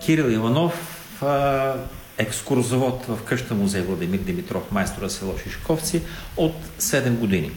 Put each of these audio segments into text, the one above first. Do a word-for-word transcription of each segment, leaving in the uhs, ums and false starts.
Кирил Иванов, а, екскурзовод в къща музей Владимир Димитров, майстора село Шишковци, от седем години.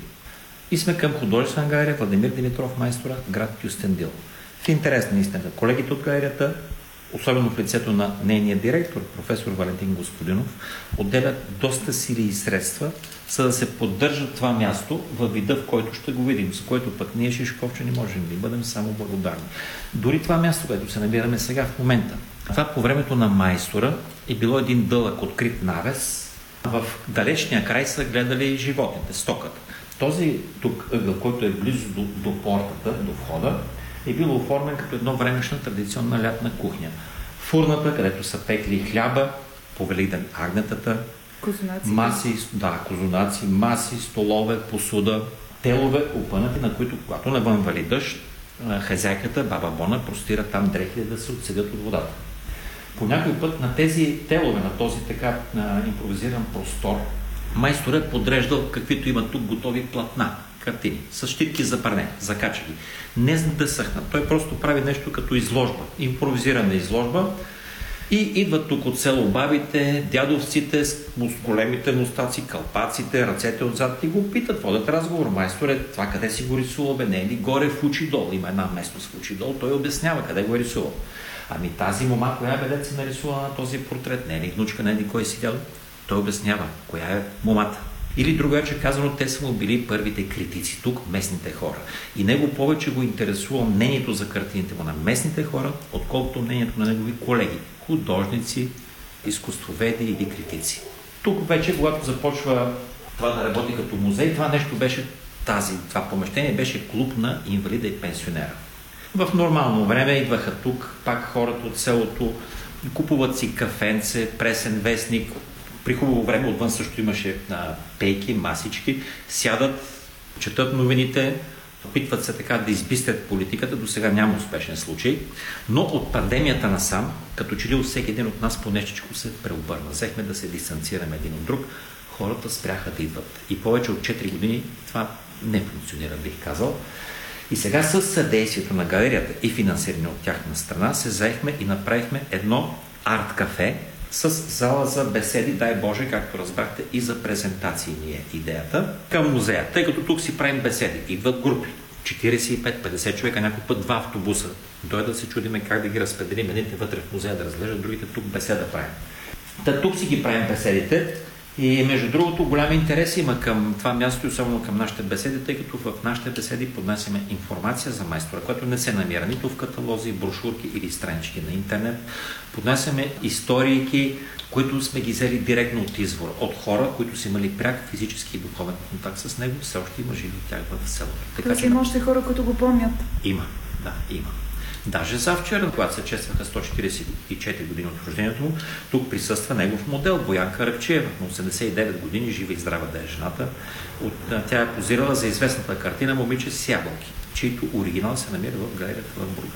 И сме към художествена галерия Владимир Димитров, майстора, град Кюстендил. В интерес на истината, колегите от галерията, особено в лицето на нейния директор, професор Валентин Господинов, отделят доста сили и средства, за да се поддържа това място във вида, в който ще го видим, за което пък ние шишковчани можем да бъдем само благодарни. Дори това място, което се намираме сега в момента, това по времето на майстора е било един дълъг открит навес. В далечния край са гледали животните, стоката. Този тук ъгъл, който е близо до, до портата, до входа, е бил оформен като едно времешна традиционна лятна кухня. Фурната, където са пекли хляба, по Великден агнетата, козунаци, маси, да, козунаци, маси, столове, посуда, телове, опънати, на които, когато навън вали дъжд, хазяйката, баба Бона, простира там дрехи да се отседят от водата. По някой път на тези телове, на този така на импровизиран простор, майстор е подреждал каквито има тук готови платна, картини, с щитки за пране, закача ги. Не за да съхнат. Той просто прави нещо като изложба, импровизирана изложба, и идват тук от село бабите, дядовците с големите мустаци, кълпаците, ръцете отзад и го питат, водят разговор. Майсторе, това къде си го рисувал, бе? Не е ли горе в Учидол? Има една местност в Учидол, той обяснява къде го е рисувал. Ами тази мома, коя бе дет си нарисувала на този портрет? Не е ли внучка, не е ли кой си дядо? Той обяснява коя е момата. Или другаче казано, те са му били първите критици тук, местните хора. И него повече го интересува мнението за картините му на местните хора, отколкото мнението на негови колеги, художници, изкуствоведи или критици. Тук вече, когато започва това да работи като музей, това нещо беше тази, това помещение беше клуб на инвалида и пенсионера. В нормално време идваха тук пак хората от селото, купуват си кафенце, пресен вестник. При хубаво време отвън също имаше а, пейки, масички, сядат, четат новините, опитват се така да избистрят политиката, до сега няма успешен случай, но от пандемията насам, като че ли всеки един от нас по нещичко се преобърна. Взехме да се дистанцираме един от друг, хората спряха да идват. И повече от четири години това не функционира, бих казал. И сега с съдействието на галерията и финансиране от тяхна страна се заехме и направихме едно арт-кафе с зала за беседи, дай Боже, както разбрахте, и за презентации ни е идеята към музея. Тъй като тук си правим беседи, идват групи, четирийсет и пет петдесет човека, някой път два автобуса. Дойде да се чудиме как да ги разпределим, едните вътре в музея да разглеждат, другите тук беседа правим. Та тук си ги правим беседите. И между другото, голям интерес има към това място и особено към нашите беседи, тъй като в нашите беседи поднасяме информация за майстора, която не се намира нито в каталози, брошурки или странички на интернет. Поднасяме историйки, които сме ги взели директно от извора, от хора, които са имали пряк физически и духовен контакт с него. Все още има живи от тях в селото. Така че има още хора, които го помнят. Има, да, има. Даже завчера, когато се честваха сто четирийсет и четири години от рождението му, тук присъства негов модел Боянка Ръкчиева, на осемдесет и девет години, жива и здрава да е жената. От, тя е позирала за известната картина Момиче с ябълки, чийто оригинал се намира в галерията в Бургас.